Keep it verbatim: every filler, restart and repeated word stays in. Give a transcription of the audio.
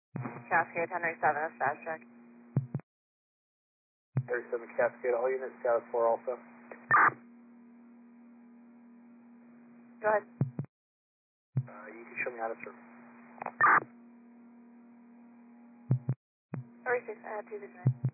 Cascade, Henry seven, is fast check. Henry seven Cascade, all units status four also. Go ahead. Uh, you can show me how to serve. Henry six, I have two vision.